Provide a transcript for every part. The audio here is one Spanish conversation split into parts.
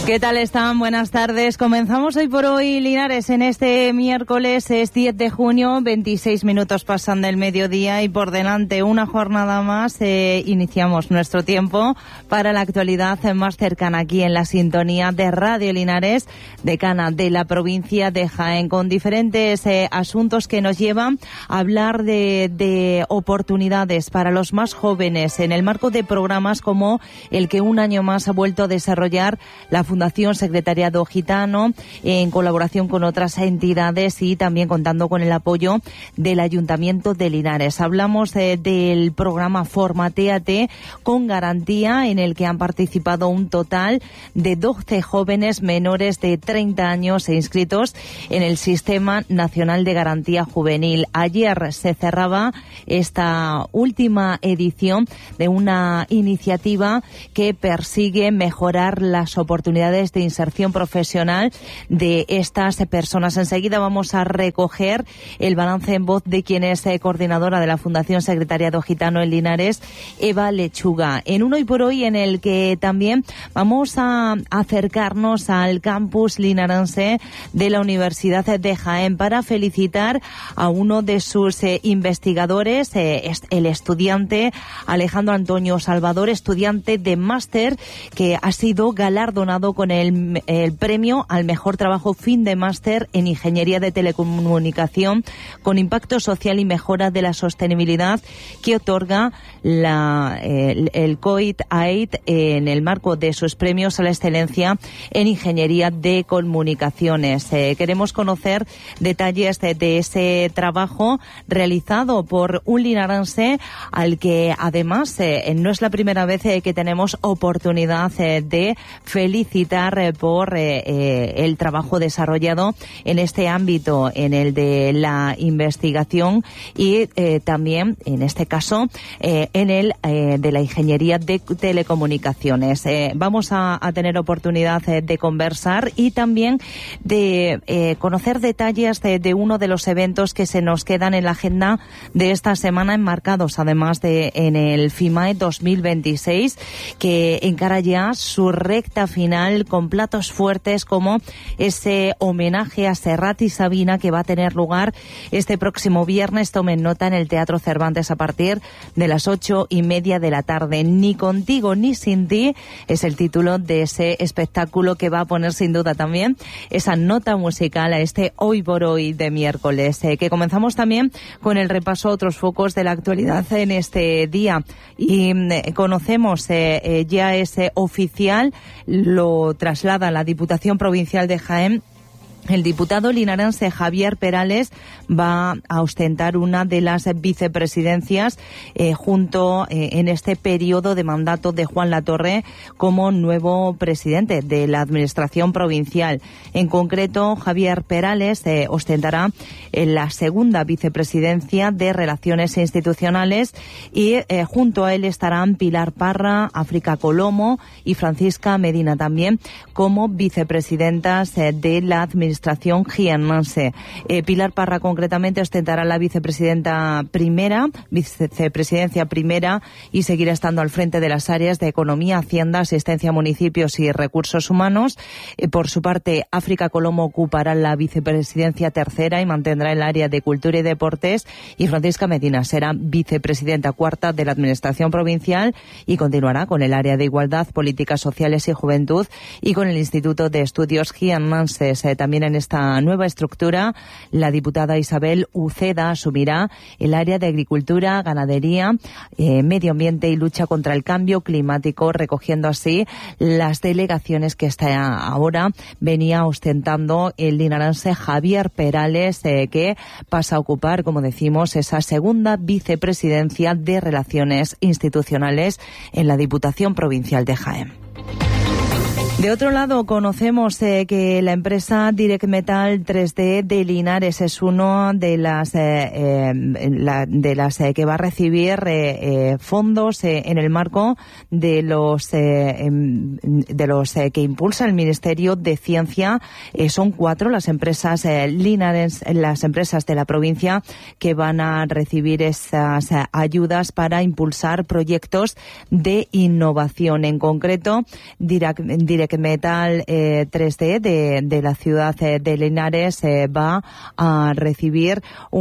¿Qué tal están? Buenas tardes. Comenzamos hoy por hoy, Linares, en este miércoles, es 10 de junio, 26 minutos pasan del mediodía y por delante una jornada más. Iniciamos nuestro tiempo para la actualidad más cercana aquí en la sintonía de Radio Linares, decana de la provincia de Jaén, con diferentes asuntos que nos llevan a hablar de oportunidades para los más jóvenes en el marco de programas como el que un año más ha vuelto a desarrollar la Fundación Secretariado Gitano, en colaboración con otras entidades y también contando con el apoyo del Ayuntamiento de Linares. Hablamos del programa Formatéate con Garantía, en el que han participado un total de 12 jóvenes menores de 30 años inscritos en el Sistema Nacional de Garantía Juvenil. Ayer se cerraba esta última edición de una iniciativa que persigue mejorar las oportunidades de inserción profesional de estas personas. Enseguida vamos a recoger el balance en voz de quien es coordinadora de la Fundación Secretariado Gitano en Linares, Eva Lechuga, en un hoy por hoy en el que también vamos a acercarnos al campus linarense de la Universidad de Jaén para felicitar a uno de sus investigadores, el estudiante Alejandro Antonio Salvador, estudiante de máster que ha sido galardonado con el premio al mejor trabajo fin de máster en Ingeniería de Telecomunicación con impacto social y mejora de la sostenibilidad que otorga el COIT-AID en el marco de sus premios a la excelencia en Ingeniería de Comunicaciones. Queremos conocer detalles de ese trabajo realizado por un linarense al que además no es la primera vez que tenemos oportunidad de felicitar por el trabajo desarrollado en este ámbito, en el de la investigación y también, en este caso, en el de la Ingeniería de Telecomunicaciones. Vamos a tener oportunidad de conversar y también de conocer detalles de uno de los eventos que se nos quedan en la agenda de esta semana, enmarcados además en el FIMAE 2026, que encara ya su recta final con platos fuertes como ese homenaje a Serrat y Sabina que va a tener lugar este próximo viernes. Tomen nota, en el Teatro Cervantes a partir de las 8:30 de la tarde. Ni contigo ni sin ti es el título de ese espectáculo que va a poner sin duda también esa nota musical a este hoy por hoy de miércoles, que comenzamos también con el repaso a otros focos de la actualidad en este día. Y conocemos, ya es oficial, lo traslada la Diputación Provincial de Jaén. El diputado linarense Javier Perales va a ostentar una de las vicepresidencias junto en este periodo de mandato de Juan Latorre como nuevo presidente de la Administración Provincial. En concreto, Javier Perales ostentará la segunda vicepresidencia de Relaciones Institucionales y junto a él estarán Pilar Parra, África Colomo y Francisca Medina también como vicepresidentas de la Administración jiennense. Pilar Parra concretamente ostentará la vicepresidencia primera y seguirá estando al frente de las áreas de Economía, Hacienda, Asistencia a Municipios y Recursos Humanos. Por su parte, África Colomo ocupará la vicepresidencia tercera y mantendrá el área de Cultura y Deportes, y Francisca Medina será vicepresidenta cuarta de la Administración Provincial y continuará con el área de Igualdad, Políticas Sociales y Juventud y con el Instituto de Estudios jiennenses. También en esta nueva estructura, la diputada Isabel Uceda asumirá el área de Agricultura, Ganadería, Medio Ambiente y Lucha contra el Cambio Climático, recogiendo así las delegaciones que hasta ahora venía ostentando el linarense Javier Perales, que pasa a ocupar, como decimos, esa segunda vicepresidencia de Relaciones Institucionales en la Diputación Provincial de Jaén. De otro lado, conocemos que la empresa Direct Metal 3D de Linares es uno de las que va a recibir fondos en el marco de los que impulsa el Ministerio de Ciencia. Son 4 las empresas Linares, las empresas de la provincia que van a recibir esas ayudas para impulsar proyectos de innovación. En concreto, Direct Direct Metal 3D de la ciudad de Linares va a recibir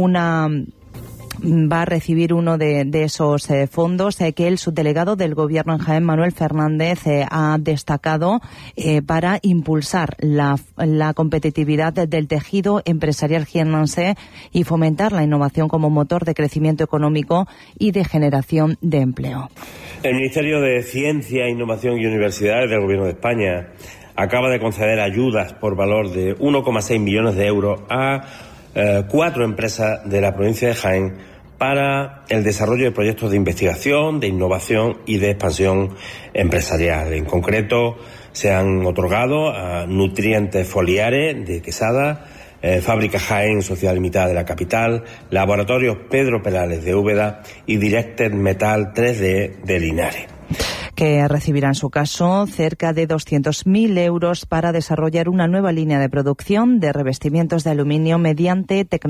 uno de esos fondos que el subdelegado del Gobierno en Jaén, Manuel Fernández, ha destacado para impulsar la competitividad del tejido empresarial jiennense y fomentar la innovación como motor de crecimiento económico y de generación de empleo. El Ministerio de Ciencia, Innovación y Universidades del Gobierno de España acaba de conceder ayudas por valor de 1,6 millones de euros a 4 empresas de la provincia de Jaén para el desarrollo de proyectos de investigación, de innovación y de expansión empresarial. En concreto, se han otorgado a Nutrientes Foliares de Quesada, Fábrica Jaén Sociedad Limitada de la capital, Laboratorios Pedro Perales de Úbeda y Directed Metal 3D de Linares, que recibirá en su caso cerca de 200.000 euros para desarrollar una nueva línea de producción de revestimientos de aluminio mediante tecnología